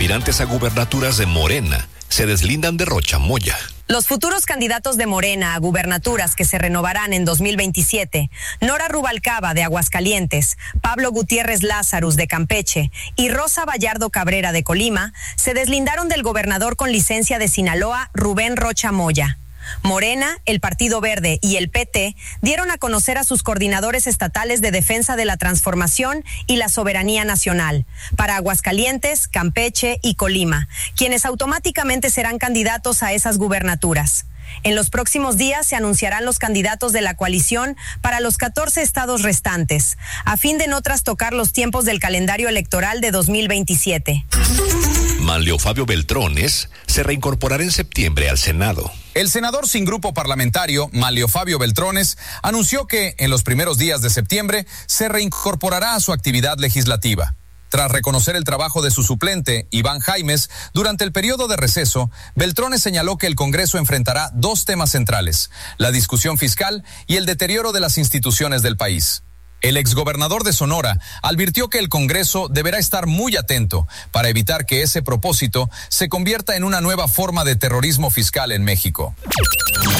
aspirantes a gubernaturas de Morena se deslindan de Rocha Moya. Los futuros candidatos de Morena a gubernaturas que se renovarán en 2027, Nora Rubalcaba de Aguascalientes, Pablo Gutiérrez Lázarus de Campeche y Rosa Vallardo Cabrera de Colima, se deslindaron del gobernador con licencia de Sinaloa, Rubén Rocha Moya. Morena, el Partido Verde y el PT dieron a conocer a sus coordinadores estatales de defensa de la transformación y la soberanía nacional para Aguascalientes, Campeche y Colima, quienes automáticamente serán candidatos a esas gubernaturas. En los próximos días se anunciarán los candidatos de la coalición para los 14 estados restantes, a fin de no trastocar los tiempos del calendario electoral de 2027. Manlio Fabio Beltrones se reincorporará en septiembre al Senado. El senador sin grupo parlamentario, Manlio Fabio Beltrones, anunció que en los primeros días de septiembre se reincorporará a su actividad legislativa. Tras reconocer el trabajo de su suplente, Iván Jaimes, durante el periodo de receso, Beltrones señaló que el Congreso enfrentará dos temas centrales: la discusión fiscal y el deterioro de las instituciones del país. El exgobernador de Sonora advirtió que el Congreso deberá estar muy atento para evitar que ese propósito se convierta en una nueva forma de terrorismo fiscal en México.